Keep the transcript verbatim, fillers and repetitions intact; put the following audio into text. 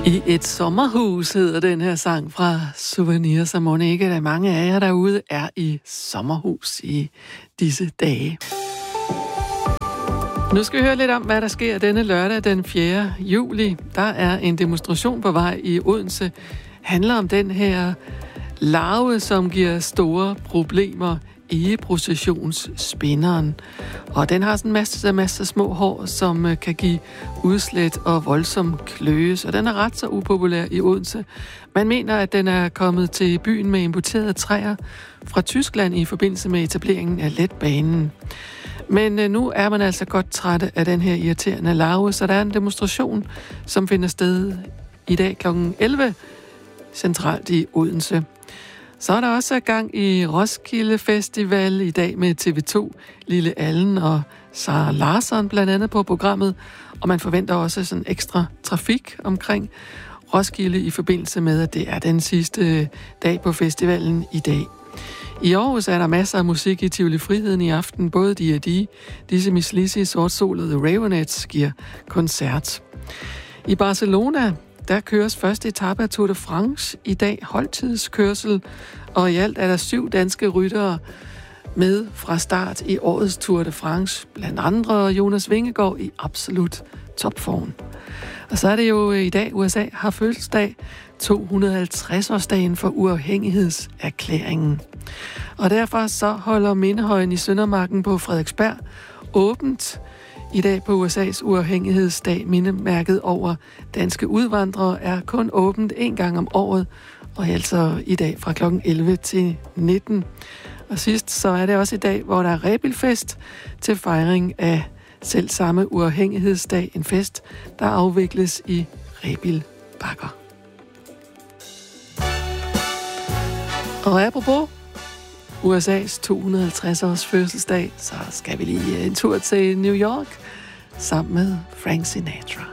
I et sommerhus hedder den her sang fra Souvenirs, så må ikke, at mange af jer derude er i sommerhus i disse dage. Nu skal vi høre lidt om, hvad der sker denne lørdag den fjerde juli. Der er en demonstration på vej i Odense. Handler om den her larve, som giver store problemer i processionsspinderen. Og den har sådan en masse, masse små hår, som kan give udslæt og voldsom kløe, så den er ret så upopulær i Odense. Man mener, at den er kommet til byen med importerede træer fra Tyskland i forbindelse med etableringen af letbanen. Men nu er man altså godt trætte af den her irriterende larve, så der er en demonstration, som finder sted i dag klokken elleve centralt i Odense. Så er der også gang i Roskilde Festival i dag med T V to, Lille Allen og Sara Larsson blandt andet på programmet. Og man forventer også sådan ekstra trafik omkring Roskilde i forbindelse med, at det er den sidste dag på festivalen i dag. I Aarhus er der masser af musik i Tivoli Friheden i aften. Både de og de, Dizzy Miss Lizzy, Sortsolet The Raveonettes giver koncert. I Barcelona der køres første etape af Tour de France i dag, holdtidskørsel, og i alt er der syv danske ryttere med fra start i årets Tour de France, blandt andre Jonas Vingegaard i absolut topform. Og så er det jo i dag, U S A har fødselsdag, to hundrede og halvtreds-årsdagen for uafhængighedserklæringen. Og derfor så holder Mindehøjen i Søndermarken på Frederiksberg åbent i dag på U S A's uafhængighedsdag. Mindemærket over danske udvandrere er kun åbent en gang om året, og altså i dag fra klokken elleve til nitten. Og sidst så er det også i dag, hvor der er Rebilfest til fejring af selv samme uafhængighedsdag. En fest, der afvikles i Rebil Bakker. Og apropos U S A's to hundrede og halvtreds års fødselsdag, så skal vi lige en tur til New York sammen med Frank Sinatra.